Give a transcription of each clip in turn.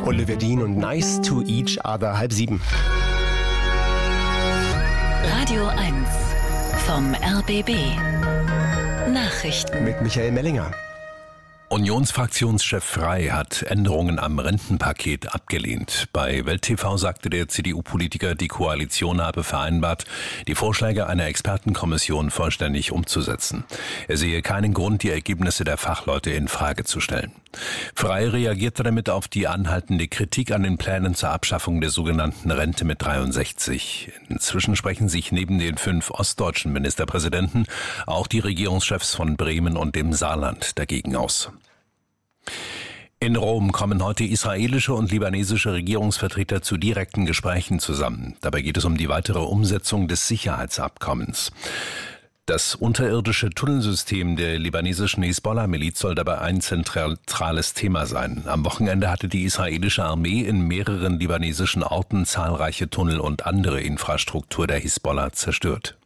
Oliver Dean und Nice to Each Other, 6:30. Radio 1 vom RBB. Nachrichten Mit Michael Mellinger. Unionsfraktionschef Frey hat Änderungen am Rentenpaket abgelehnt. Bei Welt TV sagte der CDU-Politiker, die Koalition habe vereinbart, die Vorschläge einer Expertenkommission vollständig umzusetzen. Er sehe keinen Grund, die Ergebnisse der Fachleute in Frage zu stellen. Frey reagierte damit auf die anhaltende Kritik an den Plänen zur Abschaffung der sogenannten Rente mit 63. Inzwischen sprechen sich neben den 5 ostdeutschen Ministerpräsidenten auch die Regierungschefs von Bremen und dem Saarland dagegen aus. In Rom kommen heute israelische und libanesische Regierungsvertreter zu direkten Gesprächen zusammen. Dabei geht es um die weitere Umsetzung des Sicherheitsabkommens. Das unterirdische Tunnelsystem der libanesischen Hisbollah-Miliz soll dabei ein zentrales Thema sein. Am Wochenende hatte die israelische Armee in mehreren libanesischen Orten zahlreiche Tunnel und andere Infrastruktur der Hisbollah zerstört.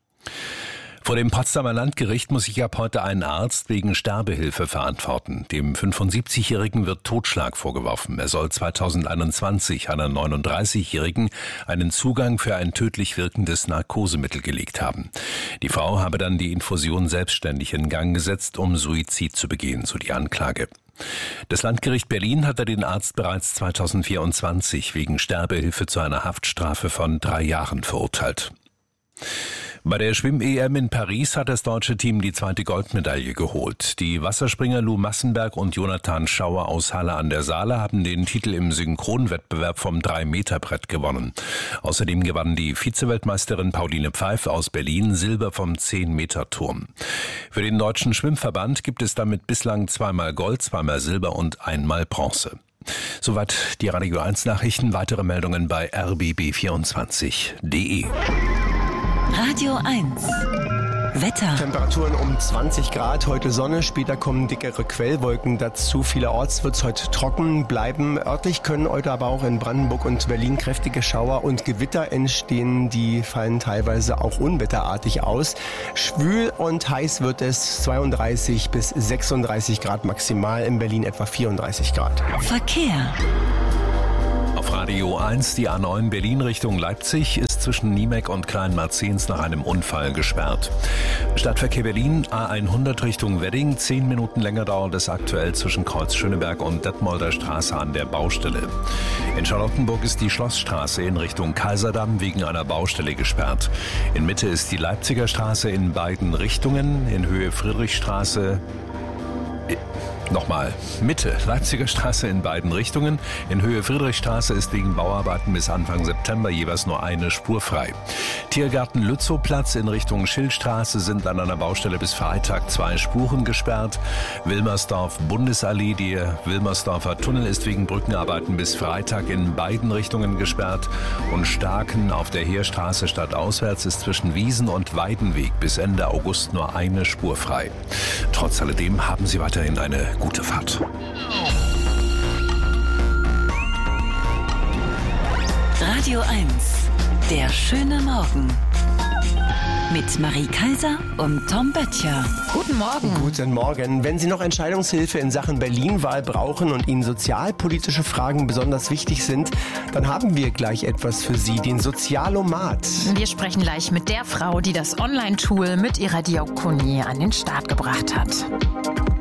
Vor dem Potsdamer Landgericht muss sich ab heute ein Arzt wegen Sterbehilfe verantworten. Dem 75-Jährigen wird Totschlag vorgeworfen. Er soll 2021 einer 39-Jährigen einen Zugang für ein tödlich wirkendes Narkosemittel gelegt haben. Die Frau habe dann die Infusion selbstständig in Gang gesetzt, um Suizid zu begehen, so die Anklage. Das Landgericht Berlin hatte den Arzt bereits 2024 wegen Sterbehilfe zu einer Haftstrafe von 3 Jahren verurteilt. Bei der Schwimm-EM in Paris hat das deutsche Team die 2. Goldmedaille geholt. Die Wasserspringer Lou Massenberg und Jonathan Schauer aus Halle an der Saale haben den Titel im Synchronwettbewerb vom 3-Meter-Brett gewonnen. Außerdem gewann die Vize-Weltmeisterin Pauline Pfeif aus Berlin Silber vom 10-Meter-Turm. Für den Deutschen Schwimmverband gibt es damit bislang 2-mal Gold, 2-mal Silber und 1-mal Bronze. Soweit die Radio 1 Nachrichten. Weitere Meldungen bei rbb24.de. Radio 1 Wetter. Temperaturen um 20 Grad, heute Sonne, später kommen dickere Quellwolken dazu. Vielerorts wird es heute trocken bleiben. Örtlich können heute aber auch in Brandenburg und Berlin kräftige Schauer und Gewitter entstehen. Die fallen teilweise auch unwetterartig aus. Schwül und heiß wird es, 32 bis 36 Grad maximal, in Berlin etwa 34 Grad. Verkehr. Auf Radio 1, die A9 Berlin Richtung Leipzig ist zwischen Niemek und Kleinmarzens nach einem Unfall gesperrt. Stadtverkehr Berlin, A100 Richtung Wedding, 10 Minuten länger dauert es aktuell zwischen Kreuz Schöneberg und Detmolder Straße an der Baustelle. In Charlottenburg ist die Schlossstraße in Richtung Kaiserdamm wegen einer Baustelle gesperrt. In Mitte ist die Leipziger Straße in beiden Richtungen, in Höhe Friedrichstraße. Nochmal, Mitte, Leipziger Straße in beiden Richtungen. In Höhe Friedrichstraße ist wegen Bauarbeiten bis Anfang September jeweils nur eine Spur frei. Tiergarten Lützowplatz in Richtung Schildstraße sind an einer Baustelle bis Freitag 2 Spuren gesperrt. Wilmersdorf Bundesallee, der Wilmersdorfer Tunnel ist wegen Brückenarbeiten bis Freitag in beiden Richtungen gesperrt. Und Starken auf der Heerstraße stadtauswärts ist zwischen Wiesen und Weidenweg bis Ende August nur eine Spur frei. Trotz alledem haben Sie weiterhin eine gute Fahrt. Radio 1 Der schöne Morgen. Mit Marie Kaiser und Tom Böttcher. Guten Morgen. Guten Morgen. Wenn Sie noch Entscheidungshilfe in Sachen Berlin-Wahl brauchen und Ihnen sozialpolitische Fragen besonders wichtig sind, dann haben wir gleich etwas für Sie, den Sozialomat. Wir sprechen gleich mit der Frau, die das Online-Tool mit ihrer Diakonie an den Start gebracht hat.